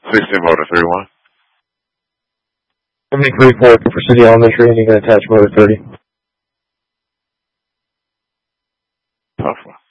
16 motor 31. I'm making report for City Elementary, and you can attach motor 30. Tough one.